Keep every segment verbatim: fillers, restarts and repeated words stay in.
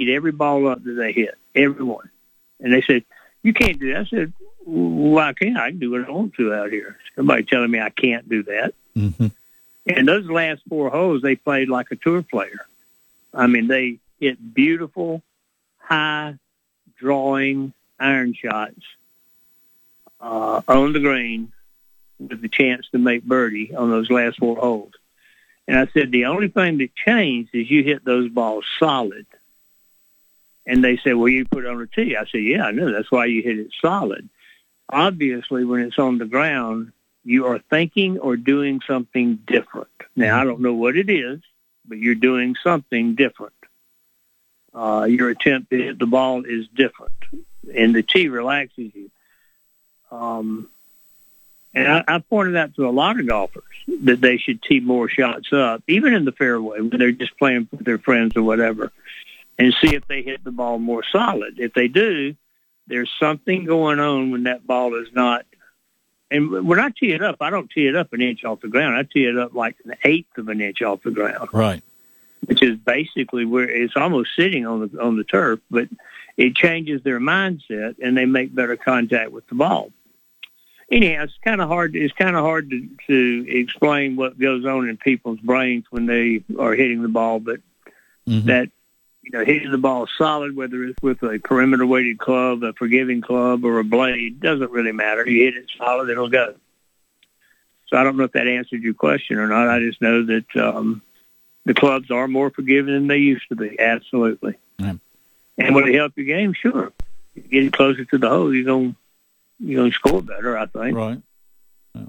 teed every ball up that they hit, every one. And they said, you can't do that. I said, well, I can. I can do what I want to out here. Somebody telling me I can't do that. Mm-hmm. And those last four holes, they played like a tour player. I mean, they hit beautiful, high drawing iron shots uh, on the green with the chance to make birdie on those last four holes. And I said, the only thing that changed is you hit those balls solid. And they said, well, you put it on a tee. I said, yeah, I know. That's why you hit it solid. Obviously, when it's on the ground, you are thinking or doing something different. Now, I don't know what it is, but you're doing something different. Uh, your attempt to hit the ball is different, and the tee relaxes you. Um, and I, I pointed out to a lot of golfers that they should tee more shots up, even in the fairway when they're just playing with their friends or whatever, and see if they hit the ball more solid. If they do, there's something going on when that ball is not. And when I tee it up, I don't tee it up an inch off the ground. I tee it up like an eighth of an inch off the ground. Right. Which is basically where it's almost sitting on the on the turf, but it changes their mindset and they make better contact with the ball. Anyhow, it's kind of hard. It's kind of hard to, to explain what goes on in people's brains when they are hitting the ball, but mm-hmm. that you know, hitting the ball solid, whether it's with a perimeter weighted club, a forgiving club, or a blade, doesn't really matter. You hit it solid, it'll go. So I don't know if that answered your question or not. I just know that um, the clubs are more forgiving than they used to be. Absolutely. Yeah. And will it help your game? Sure. You get it closer to the hole, you're going you're going to score better, I think. Right. Yeah.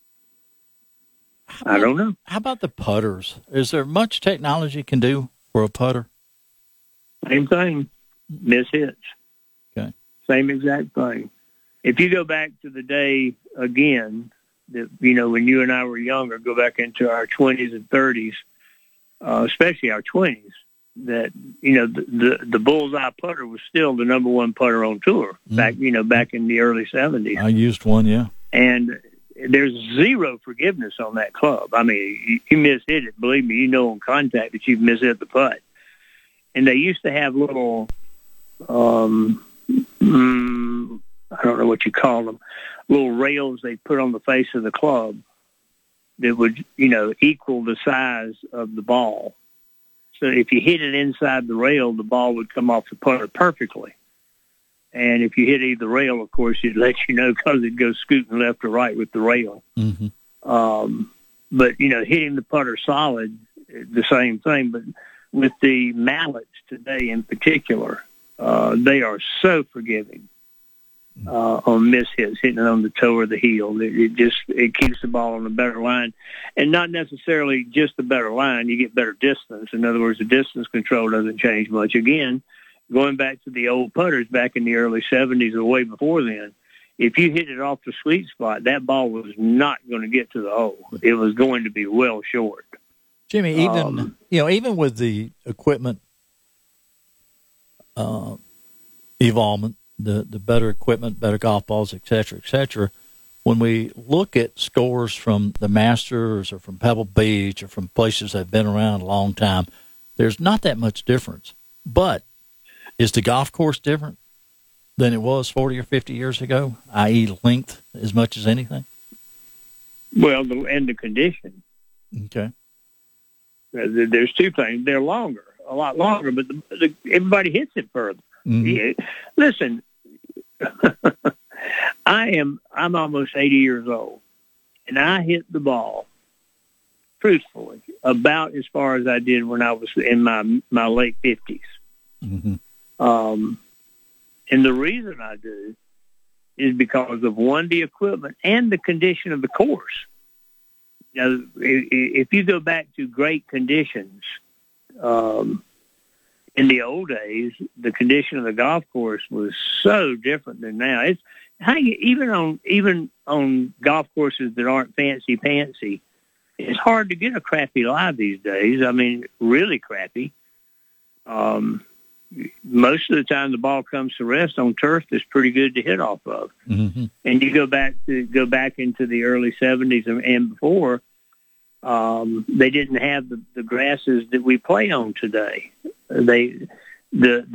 I don't know. How about the putters? Is there much technology can do for a putter? Same thing. Miss hits. Okay. Same exact thing. If you go back to the day again, that you know, when you and I were younger, go back into our twenties and thirties, uh, especially our twenties, that you know the, the the bullseye putter was still the number one putter on tour mm. back you know back in the early seventies. I used one, yeah. And there's zero forgiveness on that club. I mean, you, you miss hit it, believe me, you know on contact that you've miss hit the putt. And they used to have little, um, mm, I don't know what you call them, little rails they put on the face of the club that would, you know, equal the size of the ball. So if you hit it inside the rail, the ball would come off the putter perfectly. And if you hit either rail, of course, it'd let you know because it goes scooting left or right with the rail. Mm-hmm. Um, but, you know, hitting the putter solid, the same thing, but with the mallets today in particular, uh, they are so forgiving uh, on miss hits, hitting it on the toe or the heel. It, it just it keeps the ball on a better line, and not necessarily just a better line. You get better distance. In other words, the distance control doesn't change much. Again, going back to the old putters back in the early seventies or way before then, if you hit it off the sweet spot, that ball was not going to get to the hole. It was going to be well short. Jimmy, even um, you know, even with the equipment uh, evolvement, the the better equipment, better golf balls, et cetera, et cetera, when we look at scores from the Masters or from Pebble Beach or from places that have been around a long time, there's not that much difference. But is the golf course different than it was forty or fifty years ago, that is length as much as anything? Well, the, and the condition. Okay. There's two things. They're longer, a lot longer, but the, the, everybody hits it further. Mm-hmm. Yeah. Listen, I am, I'm almost eighty years old, and I hit the ball, truthfully, about as far as I did when I was in my, my late fifties. Mm-hmm. Um, and the reason I do is because of, one, the equipment and the condition of the course. Now, if you go back to great conditions, um, in the old days, the condition of the golf course was so different than now. It's how you, even on even on golf courses that aren't fancy pantsy, it's hard to get a crappy lie these days. I mean, really crappy. Um, most of the time, the ball comes to rest on turf that's pretty good to hit off of. Mm-hmm. And you go back to go back into the early seventies and, and before, um, they didn't have the, the grasses that we play on today. They the